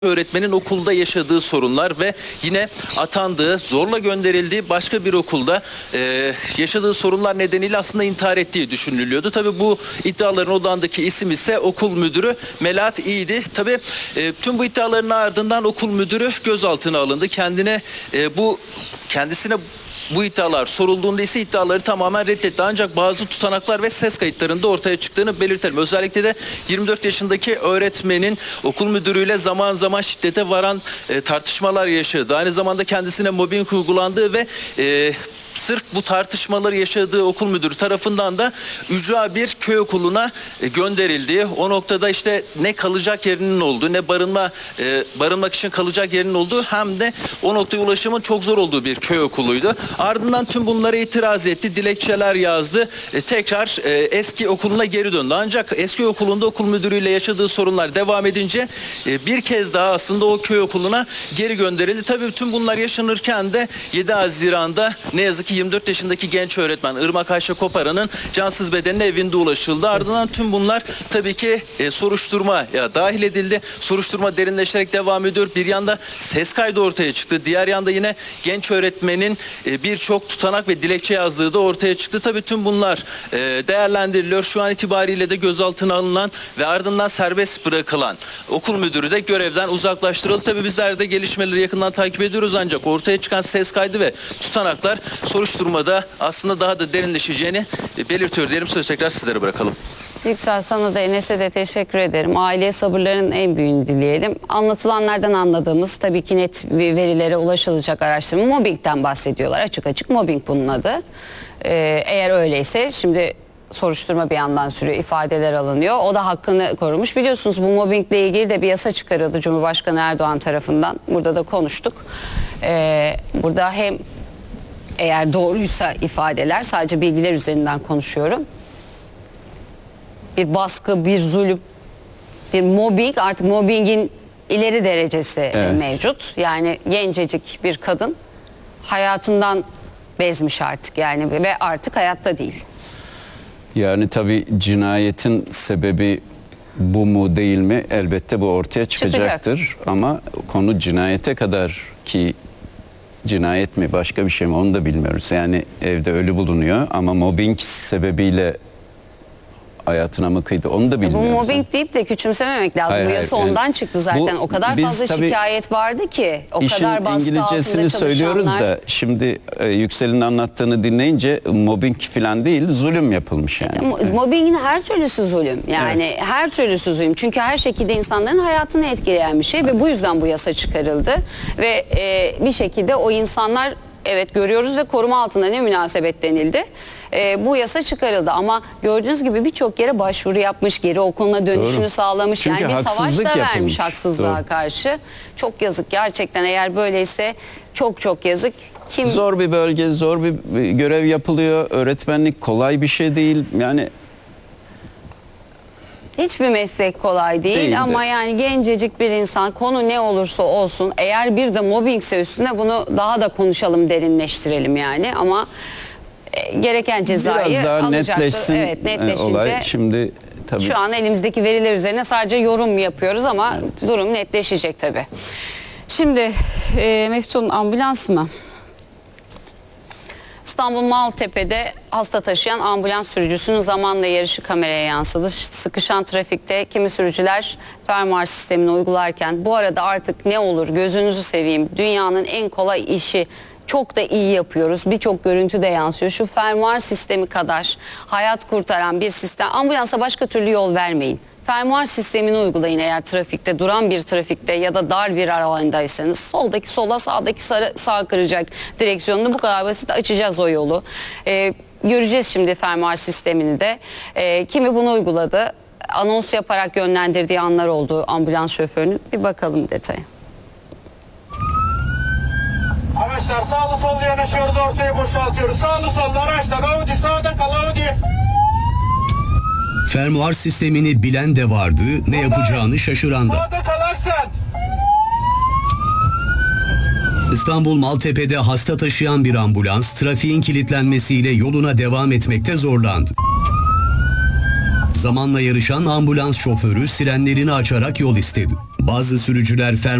öğretmenin okulda yaşadığı sorunlar ve yine atandığı, zorla gönderildiği başka bir okulda yaşadığı sorunlar nedeniyle aslında intihar ettiği düşünülüyordu. Tabii bu iddiaların odağındaki isim ise okul müdürü Melahat İ'ydi. Tabii tüm bu iddiaların ardından okul müdürü gözaltına alındı. Kendisine bu iddialar sorulduğunda ise iddiaları tamamen reddetti. Ancak bazı tutanaklar ve ses kayıtlarında ortaya çıktığını belirtelim. Özellikle de 24 yaşındaki öğretmenin okul müdürüyle zaman zaman şiddete varan tartışmalar yaşadığı, aynı zamanda kendisine mobbing uygulandığı ve sırf bu tartışmaları yaşadığı okul müdürü tarafından da ücra bir köy okuluna gönderildiği, o noktada işte ne kalacak yerinin olduğu, ne barınmak için kalacak yerinin olduğu, hem de o noktaya ulaşımın çok zor olduğu bir köy okuluydu. Ardından tüm bunlara itiraz etti, dilekçeler yazdı, tekrar eski okuluna geri döndü. Ancak eski okulunda okul müdürüyle yaşadığı sorunlar devam edince bir kez daha aslında o köy okuluna geri gönderildi. Tabii tüm bunlar yaşanırken de 7 Haziran'da ne yazık ki 24 yaşındaki genç öğretmen Irmak Ayşe Koparan'ın cansız bedenine evinde ulaşıldı. Ardından tüm bunlar tabii ki soruşturmaya dahil edildi. Soruşturma derinleşerek devam ediyor. Bir yanda ses kaydı ortaya çıktı. Diğer yanda yine genç öğretmenin birçok tutanak ve dilekçe yazdığı da ortaya çıktı. Tabii tüm bunlar değerlendiriliyor. Şu an itibariyle de gözaltına alınan ve ardından serbest bırakılan okul müdürü de görevden uzaklaştırıldı. Tabii bizler de gelişmeleri yakından takip ediyoruz, ancak ortaya çıkan ses kaydı ve tutanaklar soruşturmada aslında daha da derinleşeceğini belirtiyor diyelim. Sözü tekrar sizlere bırakalım. Yüksel, sana da Enes'e de teşekkür ederim. Aileye sabırların en büyüğünü dileyelim. Anlatılanlardan anladığımız, tabii ki net verilere ulaşılacak araştırma, mobbingden bahsediyorlar. Açık açık mobbing bunun adı. Eğer öyleyse şimdi soruşturma bir yandan sürüyor, ifadeler alınıyor. O da hakkını korumuş. Biliyorsunuz bu mobbingle ilgili de bir yasa çıkarıldı Cumhurbaşkanı Erdoğan tarafından. Burada da konuştuk. Burada hem eğer doğruysa ifadeler, sadece bilgiler üzerinden konuşuyorum, bir baskı, bir zulüm, bir mobbing, artık mobbingin ileri derecesi mevcut. Yani gencecik bir kadın hayatından bezmiş artık yani ve artık hayatta değil. Yani tabii cinayetin sebebi bu mu değil mi, elbette bu ortaya çıkacaktır. Ama konu cinayete kadar, ki cinayet mi başka bir şey mi onu da bilmiyoruz. Yani evde ölü bulunuyor ama mobbing sebebiyle hayatına mı kıydı onu da bilmiyoruz. Bu mobbing deyip de küçümsememek lazım. Hayır, bu yasa ondan çıktı zaten. O kadar fazla şikayet vardı ki. O kadar baskı İngilizcesini söylüyoruz da şimdi Yüksel'in anlattığını dinleyince mobbing falan değil, zulüm yapılmış yani. Mobbingin her türlüsü zulüm. Yani her türlüsü zulüm. Çünkü her şekilde insanların hayatını etkileyen bir şey ve bu yüzden bu yasa çıkarıldı. Ve bir şekilde o insanlar, evet görüyoruz ve koruma altında ne münasebet denildi. Bu yasa çıkarıldı ama gördüğünüz gibi birçok yere başvuru yapmış, geri okuluna dönüşünü sağlamış. Çünkü yani bir savaş da yapılmış. vermiş haksızlığa karşı. Çok yazık gerçekten, eğer böyleyse çok yazık. Zor bir bölge, zor bir görev yapılıyor. Öğretmenlik kolay bir şey değil. Yani hiçbir meslek kolay değil ama yani gencecik bir insan, konu ne olursa olsun, eğer bir de mobbingse üstüne bunu daha da konuşalım, derinleştirelim yani, ama gereken cezayı biraz daha alacaktır. netleşsin, evet, netleşince. Olay şimdi tabii. Şu an elimizdeki veriler üzerine sadece yorum yapıyoruz ama durum netleşecek tabii. Şimdi Meftun, ambulans mı? İstanbul Maltepe'de hasta taşıyan ambulans sürücüsünün zamanla yarışı kameraya yansıdı. Sıkışan trafikte kimi sürücüler fermuar sistemini uygularken, bu arada artık ne olur gözünüzü seveyim, dünyanın en kolay işi, çok da iyi yapıyoruz, birçok görüntü de yansıyor. Şu fermuar sistemi kadar hayat kurtaran bir sistem, ambulansa başka türlü yol vermeyin. Fermuar sistemini uygulayın eğer trafikte, duran bir trafikte ya da dar bir alandaysanız. Soldaki sola, sağdaki sağa kıracak direksiyonunu, bu kadar basit, açacağız o yolu. Göreceğiz şimdi fermuar sistemini de. Kimi bunu uyguladı, anons yaparak yönlendirdiği anlar oldu ambulans şoförünün. Bir bakalım detaya. Araçlar sağlı sollu yanaşıyoruz, ortayı boşaltıyoruz. Sağlı sollu araçlar, Audi sağda kal, Audi. Fermuar sistemini bilen de vardı, ne yapacağını şaşıran da. Sağda kal Aksent. İstanbul Maltepe'de hasta taşıyan bir ambulans trafiğin kilitlenmesiyle yoluna devam etmekte zorlandı. Zamanla yarışan ambulans şoförü sirenlerini açarak yol istedi. Bazı sürücüler